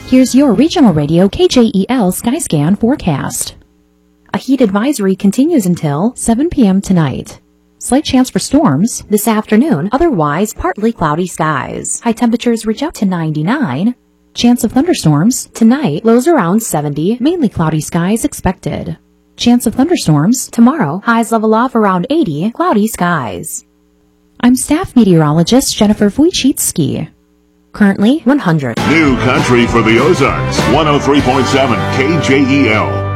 Here's your regional radio KJEL Skyscan forecast. A heat advisory continues until 7 p.m. tonight. Slight chance for storms this afternoon, otherwise partly cloudy skies. High temperatures reach up to 99. Chance of thunderstorms tonight, lows around 70, mainly cloudy skies expected. Chance of thunderstorms tomorrow, highs level off around 80, cloudy skies. I'm staff meteorologist Jennifer Wojcicki. Currently 100. New country for the Ozarks, 103.7 KJEL.